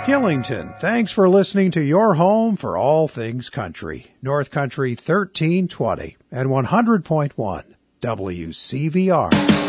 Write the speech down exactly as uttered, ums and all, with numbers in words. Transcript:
Killington, thanks for listening to your home for all things country. North Country thirteen twenty and one hundred point one W C V R.